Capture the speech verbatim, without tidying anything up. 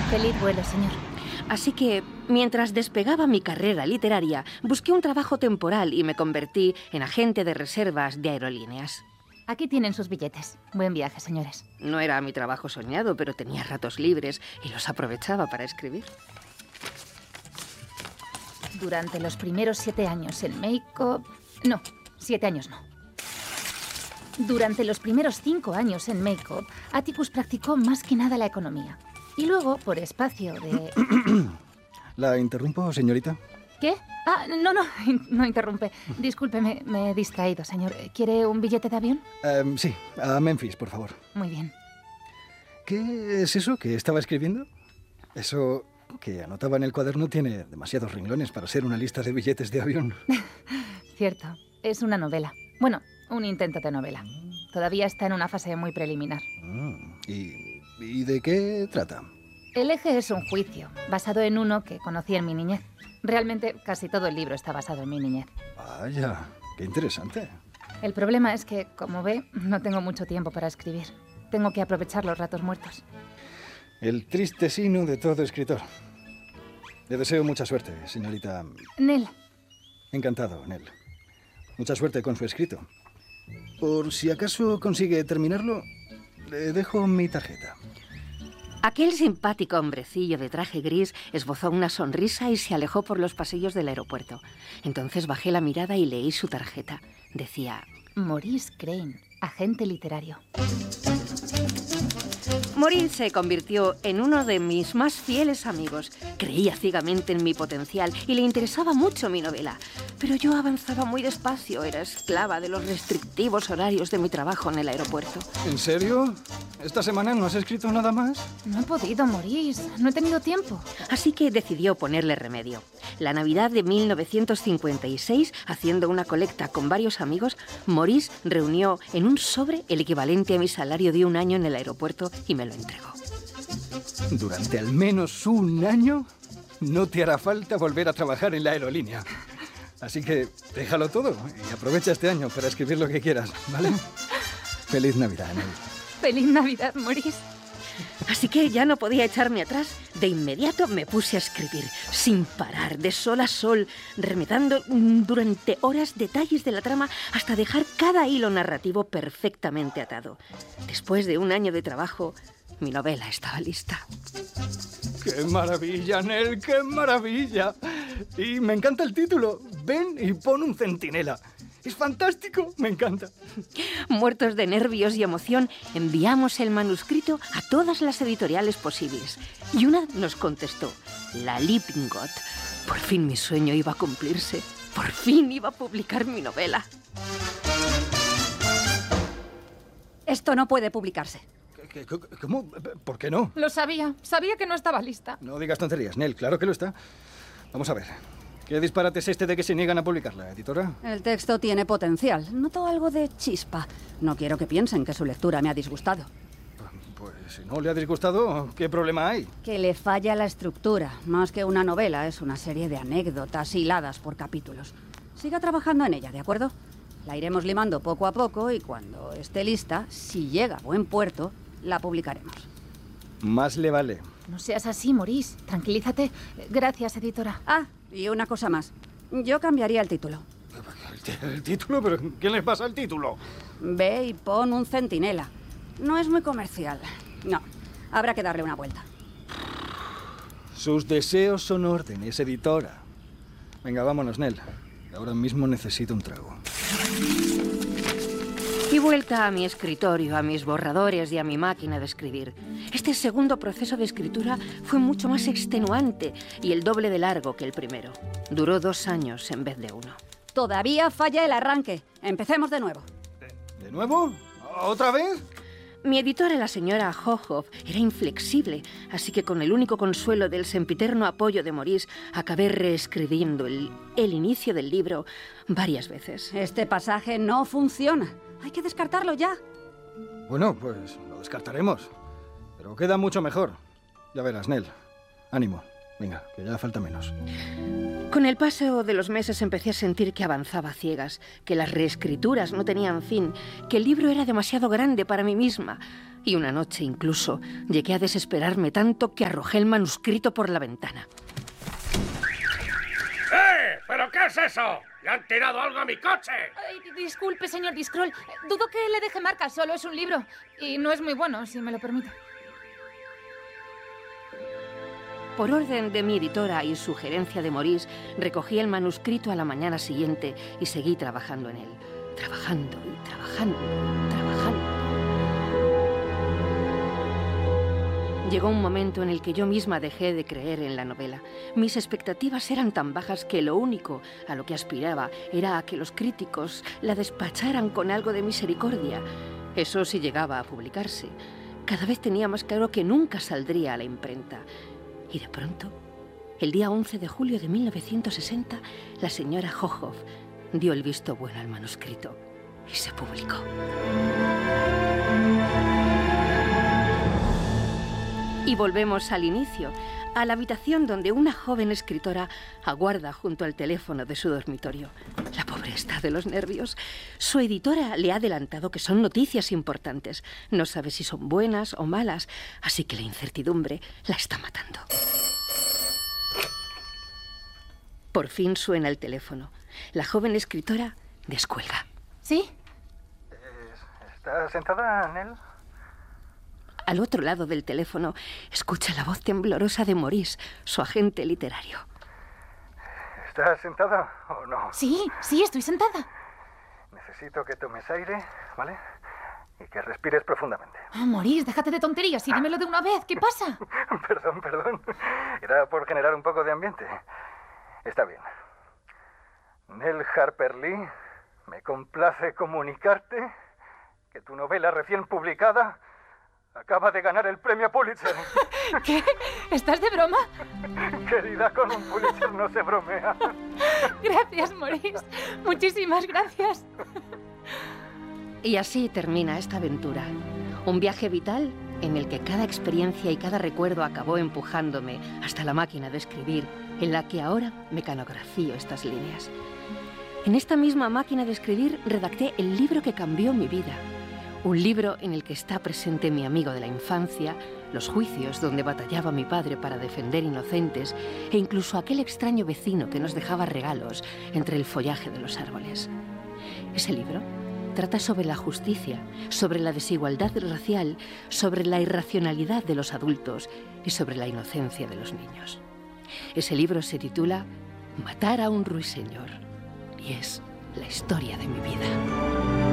Feliz vuelo, señor. Así que, mientras despegaba mi carrera literaria, busqué un trabajo temporal y me convertí en agente de reservas de aerolíneas. Aquí tienen sus billetes. Buen viaje, señores. No era mi trabajo soñado, pero tenía ratos libres y los aprovechaba para escribir. Durante los primeros siete años en Make-up... No, siete años no. Durante los primeros cinco años en Make-up, Atticus practicó más que nada la economía. Y luego, por espacio de... ¿La interrumpo, señorita? ¿Qué? Ah, no, no, no interrumpe. Discúlpeme, me he distraído, señor. ¿Quiere un billete de avión? Um, sí, a Memphis, por favor. Muy bien. ¿Qué es eso que estaba escribiendo? Eso que anotaba en el cuaderno tiene demasiados renglones para ser una lista de billetes de avión. Cierto, es una novela. Bueno, un intento de novela. Todavía está en una fase muy preliminar. Mm, ¿y, ¿Y de qué trata? El eje es un juicio, basado en uno que conocí en mi niñez. Realmente, casi todo el libro está basado en mi niñez. Vaya, qué interesante. El problema es que, como ve, no tengo mucho tiempo para escribir. Tengo que aprovechar los ratos muertos. El triste sino de todo escritor. Le deseo mucha suerte, señorita... Nell. Encantado, Nell. Mucha suerte con su escrito. Por si acaso consigue terminarlo, le dejo mi tarjeta. Aquel simpático hombrecillo de traje gris esbozó una sonrisa y se alejó por los pasillos del aeropuerto. Entonces bajé la mirada y leí su tarjeta. Decía... Maurice Crane, agente literario. Maurice se convirtió en uno de mis más fieles amigos. Creía ciegamente en mi potencial y le interesaba mucho mi novela. Pero yo avanzaba muy despacio, era esclava de los restrictivos horarios de mi trabajo en el aeropuerto. ¿En serio? ¿Esta semana no has escrito nada más? No he podido, Maurice. No he tenido tiempo. Así que decidió ponerle remedio. La Navidad de mil novecientos cincuenta y seis, haciendo una colecta con varios amigos, Maurice reunió en un sobre el equivalente a mi salario de un año en el aeropuerto y me lo entregó. ¿Durante al menos un año? No te hará falta volver a trabajar en la aerolínea. Así que déjalo todo y aprovecha este año para escribir lo que quieras, ¿vale? Feliz Navidad, Nell. Feliz Navidad, Maurice. Así que ya no podía echarme atrás. De inmediato me puse a escribir, sin parar, de sol a sol, remedando durante horas detalles de la trama hasta dejar cada hilo narrativo perfectamente atado. Después de un año de trabajo, mi novela estaba lista. ¡Qué maravilla, Nell! ¡Qué maravilla! Y me encanta el título. Ven y pon un centinela. Es fantástico, me encanta. Muertos de nervios y emoción, enviamos el manuscrito a todas las editoriales posibles. Y una nos contestó, la Lippincott. Por fin mi sueño iba a cumplirse. Por fin iba a publicar mi novela. Esto no puede publicarse. ¿Qué, qué, ¿Cómo? ¿Por qué no? Lo sabía. Sabía que no estaba lista. No digas tonterías, Nell. Claro que lo está. Vamos a ver. ¿Qué disparate es este de que se niegan a publicarla, editora? El texto tiene potencial. Noto algo de chispa. No quiero que piensen que su lectura me ha disgustado. Pues si no le ha disgustado, ¿qué problema hay? Que le falla la estructura. Más que una novela, es una serie de anécdotas hiladas por capítulos. Siga trabajando en ella, ¿de acuerdo? La iremos limando poco a poco y cuando esté lista, si llega a buen puerto, la publicaremos. Más le vale. No seas así, Maurice. Tranquilízate. Gracias, editora. Ah, y una cosa más. Yo cambiaría el título. ¿El, el título? ¿Pero qué le pasa al título? Ve y pon un centinela. No es muy comercial. No, habrá que darle una vuelta. Sus deseos son órdenes, editora. Venga, vámonos, Nell. Ahora mismo necesito un trago. Y vuelta a mi escritorio, a mis borradores y a mi máquina de escribir. Este segundo proceso de escritura fue mucho más extenuante y el doble de largo que el primero. Duró dos años en vez de uno. Todavía falla el arranque. Empecemos de nuevo. ¿De, de nuevo? ¿Otra vez? Mi editora, la señora Hohoff, era inflexible, así que con el único consuelo del sempiterno apoyo de Maurice, acabé reescribiendo el, el inicio del libro varias veces. Este pasaje no funciona. Hay que descartarlo ya. Bueno, pues lo descartaremos. Pero queda mucho mejor. Ya verás, Nell. Ánimo. Venga, que ya falta menos. Con el paso de los meses empecé a sentir que avanzaba a ciegas, que las reescrituras no tenían fin, que el libro era demasiado grande para mí misma. Y una noche incluso llegué a desesperarme tanto que arrojé el manuscrito por la ventana. ¡Eh! ¿Pero qué es eso? ¡Le han tirado algo a mi coche! Ay, disculpe, señor Discroll. Dudo que le deje marcas, solo es un libro. Y no es muy bueno, si me lo permite. Por orden de mi editora y sugerencia de Maurice, recogí el manuscrito a la mañana siguiente y seguí trabajando en él. Trabajando y trabajando, trabajando. Llegó un momento en el que yo misma dejé de creer en la novela. Mis expectativas eran tan bajas que lo único a lo que aspiraba era a que los críticos la despacharan con algo de misericordia. Eso sí llegaba a publicarse. Cada vez tenía más claro que nunca saldría a la imprenta. Y de pronto, el día once de julio de mil novecientos sesenta, la señora Hochoff dio el visto bueno al manuscrito y se publicó. Y volvemos al inicio, a la habitación donde una joven escritora aguarda junto al teléfono de su dormitorio. La pobre está de los nervios. Su editora le ha adelantado que son noticias importantes. No sabe si son buenas o malas, así que la incertidumbre la está matando. Por fin suena el teléfono. La joven escritora descuelga. ¿Sí? ¿Está sentada, Nell? Al otro lado del teléfono escucha la voz temblorosa de Maurice, su agente literario. ¿Estás sentada o no? Sí, sí, estoy sentada. Necesito que tomes aire, ¿vale? Y que respires profundamente. Oh, Maurice, déjate de tonterías y dímelo de una vez. ¿Qué pasa? Perdón, perdón. Era por generar un poco de ambiente. Está bien. Nell Harper Lee, me complace comunicarte que tu novela recién publicada acaba de ganar el premio Pulitzer. ¿Qué? ¿Estás de broma? Querida, con un Pulitzer no se bromea. Gracias, Maurice. Muchísimas gracias. Y así termina esta aventura. Un viaje vital en el que cada experiencia y cada recuerdo acabó empujándome hasta la máquina de escribir, en la que ahora mecanografío estas líneas. En esta misma máquina de escribir redacté el libro que cambió mi vida. Un libro en el que está presente mi amigo de la infancia, los juicios donde batallaba mi padre para defender inocentes e incluso aquel extraño vecino que nos dejaba regalos entre el follaje de los árboles. Ese libro trata sobre la justicia, sobre la desigualdad racial, sobre la irracionalidad de los adultos y sobre la inocencia de los niños. Ese libro se titula Matar a un ruiseñor y es la historia de mi vida.